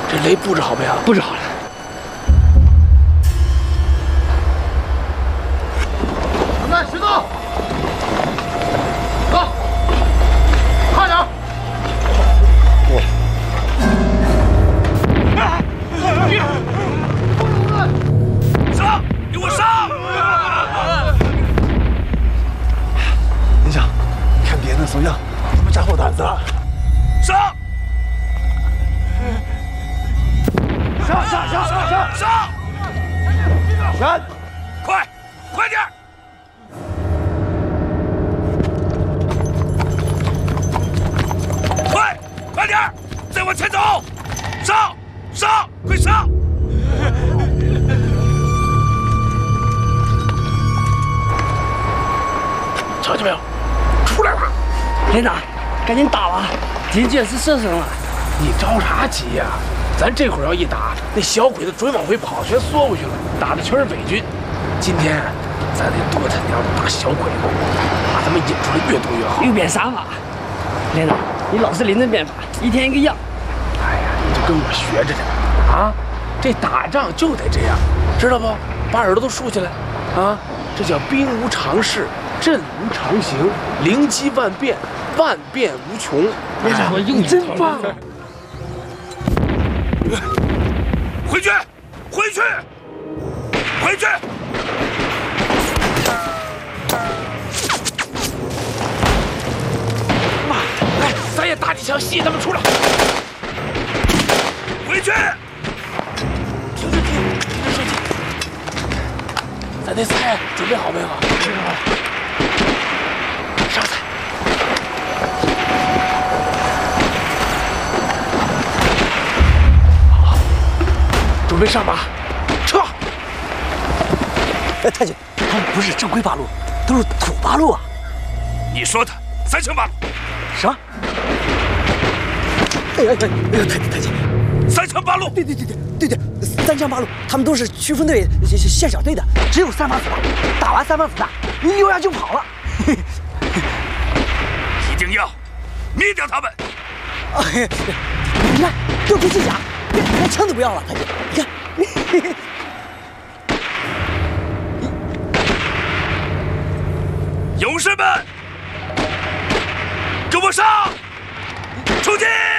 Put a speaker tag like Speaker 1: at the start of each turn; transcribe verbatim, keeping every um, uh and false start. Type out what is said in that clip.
Speaker 1: 这雷布置好没有？
Speaker 2: 布置好了。
Speaker 3: 准备行动，走，快点！我。
Speaker 4: 上！给我上！
Speaker 5: 林想，看别人的怂样，他们加后胆子了。
Speaker 4: 上！
Speaker 5: 上上上上上
Speaker 4: 上！
Speaker 5: 闪！
Speaker 4: 快，快点！快，快点！再往前走！上，上，快上！
Speaker 1: 瞧见没有？出来了！
Speaker 2: 连长，赶紧打吧！敌人居然是射手啊！
Speaker 1: 你着啥急呀？ 咱这会儿要一打，那小鬼子准往回跑，全缩回去了，打的全是伪军。今天咱得多他娘的打小鬼子，把他们引出来越多越好。
Speaker 2: 又变杀法，连长，你老是临阵变法，一天一个样。
Speaker 1: 哎呀，你就跟我学着点啊！这打仗就得这样，知道不？把耳朵都竖起来啊！这叫兵无常势，阵无常形，灵机万变，万变无穷。
Speaker 2: 连长，我用
Speaker 1: 真棒！
Speaker 4: 回去，回去，回去！
Speaker 1: 妈，来，咱也打几枪吸引他们出来。
Speaker 4: 回去！
Speaker 1: 停停停，停着射击。咱那菜准备好没有？准备好了。上菜。 准备上马，撤！
Speaker 5: 哎，太监，他们不是正规八路，都是土八路啊！
Speaker 4: 你说的三枪八路？
Speaker 5: 什么？哎呀哎哎呀，太太监，
Speaker 4: 三枪八路？
Speaker 5: 对对对对对对，三枪八路，他们都是区分队、县小队的，只有三发子弹，打完三发子弹，一溜烟就跑了。
Speaker 4: 一定要灭掉他们！
Speaker 5: 哎，你看，都不卸甲。 连枪都不要了，太监，你看，
Speaker 4: 勇士们，跟我上，出击！